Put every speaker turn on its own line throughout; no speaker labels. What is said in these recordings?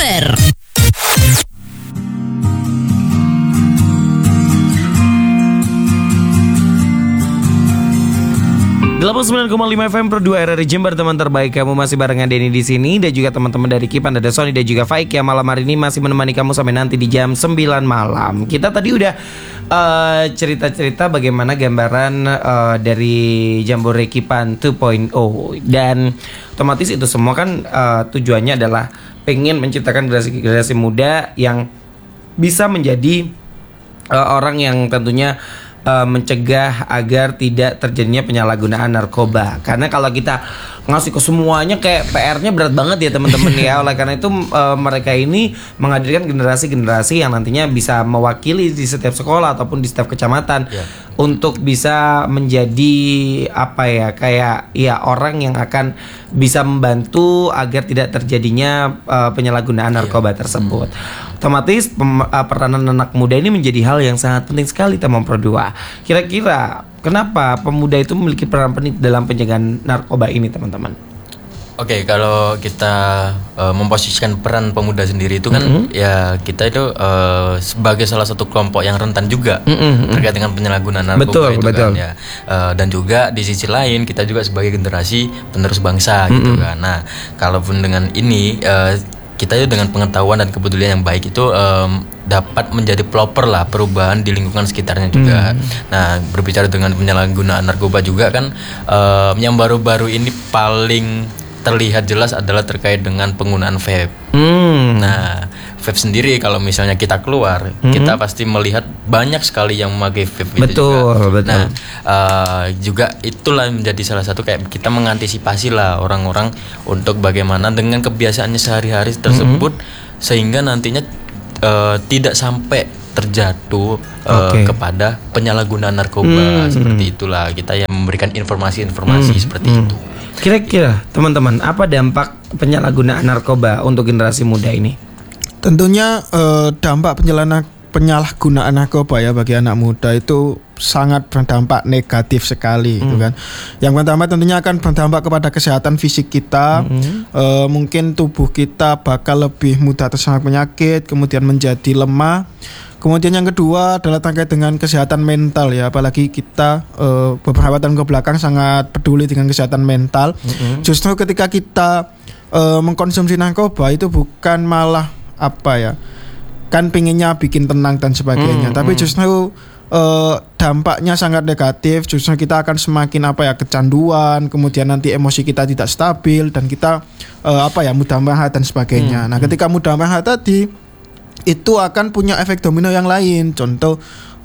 Jember.
89,5 FM Pro 2 RRI Jember, teman terbaik. Kamu masih barengan Denny di sini dan juga teman-teman dari Kipan, ada Sony dan juga Faik yang malam hari ini masih menemani kamu sampai nanti di jam 9 malam. Kita tadi udah cerita-cerita bagaimana gambaran dari Jambore Kipan 2.0 dan otomatis itu semua kan tujuannya adalah pengen menciptakan generasi muda yang bisa menjadi orang yang tentunya mencegah agar tidak terjadinya penyalahgunaan narkoba. Karena kalau kita ngasih ke semuanya kayak PR-nya berat banget ya teman-teman ya. Oleh karena itu mereka ini menghadirkan generasi-generasi yang nantinya bisa mewakili di setiap sekolah ataupun di setiap kecamatan untuk bisa menjadi apa ya, kayak ya orang yang akan bisa membantu agar tidak terjadinya penyalahgunaan narkoba tersebut. Otomatis peranan anak muda ini menjadi hal yang sangat penting sekali teman Pro 2. Kira-kira kenapa pemuda itu memiliki peran penting dalam pencegahan narkoba ini teman-teman?
Oke, kalau kita memposisikan peran pemuda sendiri itu kan ya kita itu sebagai salah satu kelompok yang rentan juga terkait dengan penyalahgunaan narkoba betul. Kan ya. Dan juga di sisi lain kita juga sebagai generasi penerus bangsa gitu kan. Nah, kalaupun dengan ini kita itu dengan pengetahuan dan kepedulian yang baik itu dapat menjadi pelopor lah perubahan di lingkungan sekitarnya juga. Nah, berbicara dengan penyalahgunaan narkoba juga kan yang baru-baru ini paling terlihat jelas adalah terkait dengan penggunaan vape. Nah, vape sendiri kalau misalnya kita keluar, kita pasti melihat banyak sekali yang memakai vape itu juga. Nah, juga itulah menjadi salah satu kayak kita mengantisipasi lah orang-orang untuk bagaimana dengan kebiasaannya sehari-hari tersebut sehingga nantinya tidak sampai terjatuh kepada penyalahgunaan narkoba. Seperti itulah kita yang memberikan informasi-informasi seperti itu.
Kira-kira teman-teman, apa dampak penyalahgunaan narkoba untuk generasi muda ini?
Tentunya dampak penyalahgunaan narkoba ya bagi anak muda itu sangat berdampak negatif sekali gitu kan. Yang pertama tentunya akan berdampak kepada kesehatan fisik kita. Mungkin tubuh kita bakal lebih mudah terserang penyakit, kemudian menjadi lemah. Kemudian yang kedua adalah terkait dengan kesehatan mental ya, apalagi kita beberapa tahun ke belakang sangat peduli dengan kesehatan mental. Justru ketika kita mengkonsumsi narkoba itu bukan malah apa ya, kan pinginnya bikin tenang dan sebagainya, tapi justru dampaknya sangat negatif. Justru kita akan semakin kecanduan, kemudian nanti emosi kita tidak stabil dan kita mudah marah dan sebagainya. Nah, ketika mudah marah tadi itu akan punya efek domino yang lain. Contoh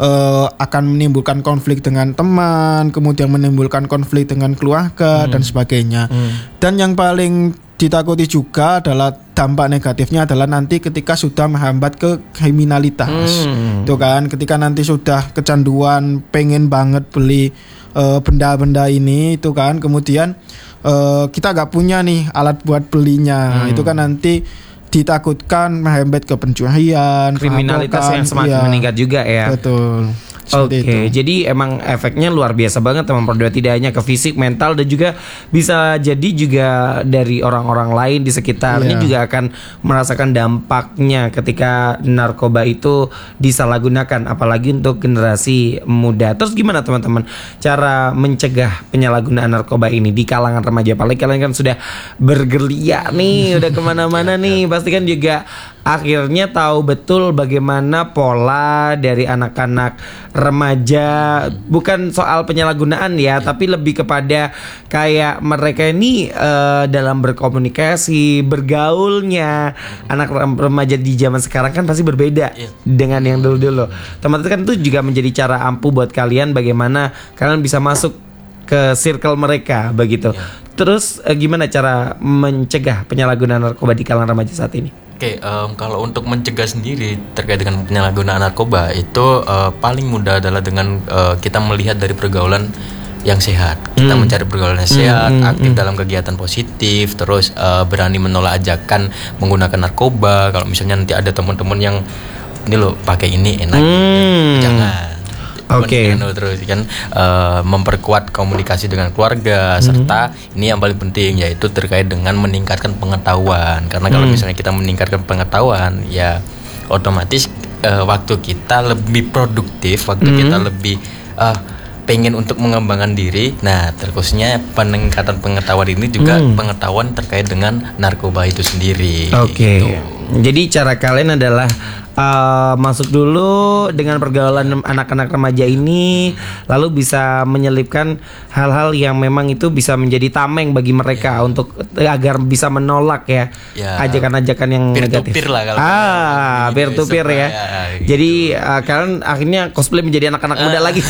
akan menimbulkan konflik dengan teman, kemudian menimbulkan konflik dengan keluarga dan sebagainya. Dan yang paling ditakuti juga adalah dampak negatifnya adalah nanti ketika sudah menghambat ke kriminalitas. Itu kan ketika nanti sudah kecanduan, pengen banget beli benda-benda ini itu kan, kemudian kita gak punya nih alat buat belinya. Itu kan nanti ditakutkan menghambat ke pencurian,
kriminalitas yang semakin meningkat juga ya.
Betul.
Oke, jadi emang efeknya luar biasa banget teman Pro 2, tidak hanya ke fisik, mental dan juga bisa jadi juga dari orang-orang lain di sekitarnya juga akan merasakan dampaknya ketika narkoba itu disalahgunakan, apalagi untuk generasi muda. Terus gimana teman-teman cara mencegah penyalahgunaan narkoba ini di kalangan remaja? Apalagi kalian kan sudah bergelia nih, udah kemana-mana nih, pasti kan juga akhirnya tahu betul bagaimana pola dari anak-anak remaja. Bukan soal penyalahgunaan ya, tapi lebih kepada kayak mereka ini dalam berkomunikasi, bergaulnya. Anak remaja di zaman sekarang kan pasti berbeda dengan yang dulu-dulu. Teman-teman kan itu juga menjadi cara ampuh buat kalian bagaimana kalian bisa masuk ke circle mereka begitu. Terus gimana cara mencegah penyalahgunaan narkoba di kalangan remaja saat ini?
Oke, kalau untuk mencegah sendiri terkait dengan penyalahgunaan narkoba itu paling mudah adalah dengan kita melihat dari pergaulan yang sehat. Kita mencari pergaulan yang sehat, aktif dalam kegiatan positif, terus berani menolak ajakan menggunakan narkoba. Kalau misalnya nanti ada teman-teman yang ini loh pakai ini enak, jangan.
Oke.
Terus kan memperkuat komunikasi dengan keluarga serta ini yang paling penting yaitu terkait dengan meningkatkan pengetahuan. Karena kalau misalnya kita meningkatkan pengetahuan ya otomatis waktu kita lebih produktif, waktu kita lebih pengen untuk mengembangkan diri. Nah, terkhususnya peningkatan pengetahuan ini juga pengetahuan terkait dengan narkoba itu sendiri.
Oke.
Gitu.
Jadi cara kalian adalah masuk dulu dengan pergaulan anak-anak remaja ini, lalu bisa menyelipkan hal-hal yang memang itu bisa menjadi tameng bagi mereka untuk agar bisa menolak ya ajakan-ajakan yang negatif.
Peer-to-peer lah kalau
peer-to-peer ya.
Gitu.
Jadi kalian akhirnya cosplay menjadi anak-anak muda lagi.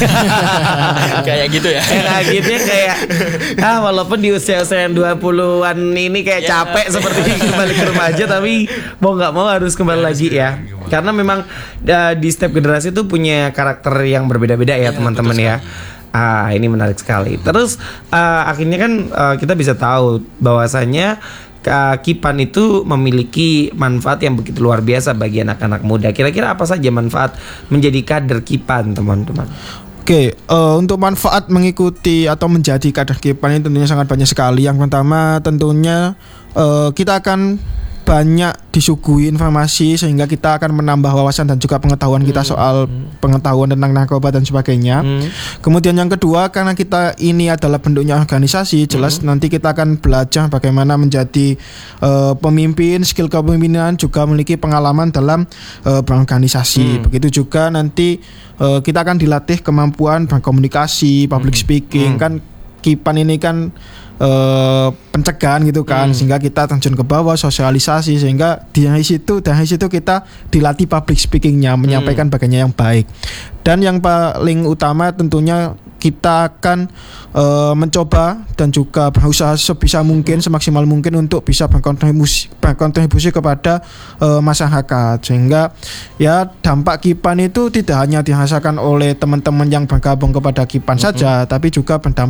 Kayak gitu ya.
Kayak gitu ya, kayak walaupun di usia-usia yang 20-an ini kayak capek seperti kembali ke remaja, tapi mau nggak mau harus kembali lagi ya. Karena memang di setiap generasi itu punya karakter yang berbeda-beda ya teman-teman ya. Ini menarik sekali. Terus akhirnya kan kita bisa tahu bahwasanya Kipan itu memiliki manfaat yang begitu luar biasa bagi anak-anak muda. Kira-kira apa saja manfaat menjadi kader Kipan, teman-teman?
Oke, untuk manfaat mengikuti atau menjadi kader Kipan ini tentunya sangat banyak sekali. Yang pertama tentunya kita akan banyak disuguhi informasi sehingga kita akan menambah wawasan dan juga pengetahuan kita soal pengetahuan tentang narkoba dan sebagainya. Kemudian yang kedua, karena kita ini adalah bentuknya organisasi, jelas nanti kita akan belajar bagaimana menjadi pemimpin, skill kepemimpinan, juga memiliki pengalaman dalam berorganisasi. Begitu juga nanti kita akan dilatih kemampuan berkomunikasi, public speaking. Kan Kipan ini kan pencegahan gitu kan, sehingga kita terjun ke bawah, sosialisasi, sehingga dari situ kita dilatih public speakingnya, menyampaikan bagiannya yang baik. Dan yang paling utama tentunya kita akan mencoba dan juga berusaha sebisa mungkin, semaksimal mungkin untuk bisa berkontribusi kepada masyarakat, sehingga ya dampak Kipan itu tidak hanya dirasakan oleh teman-teman yang bergabung kepada Kipan saja, tapi juga berdampak